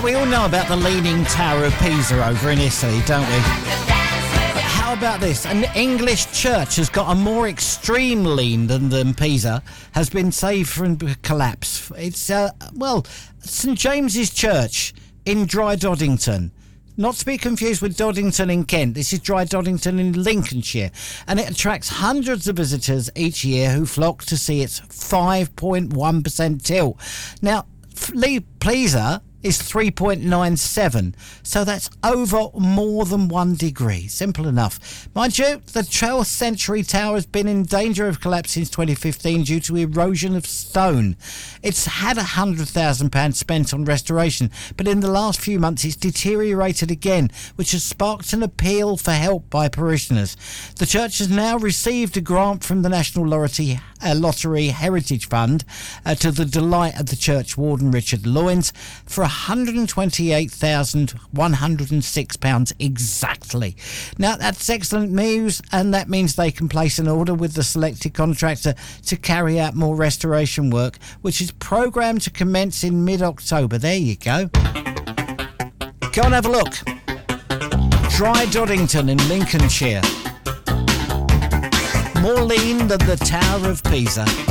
Now, we all know about the Leaning Tower of Pisa over in Italy, don't we? But how about this? An English church has got a more extreme lean than Pisa, has been saved from collapse. It's, St James's Church in Dry Doddington. Not to be confused with Doddington in Kent. This is Dry Doddington in Lincolnshire. And it attracts hundreds of visitors each year who flock to see its 5.1% tilt. Now, Pisa is 3.97, so that's over more than 1 degree. Simple enough. Mind you, the 12th century tower has been in danger of collapse since 2015 due to erosion of stone. It's had £100,000 spent on restoration, but in the last few months it's deteriorated again, which has sparked an appeal for help by parishioners. The church has now received a grant from the National Lottery Heritage Fund to the delight of the church warden Richard Loynes for £128,106 exactly. Now, that's excellent news, and that means they can place an order with the selected contractor to carry out more restoration work, which is programmed to commence in mid-October. There you go. Go and have a look. Dry Doddington in Lincolnshire. More lean than the Tower of Pisa.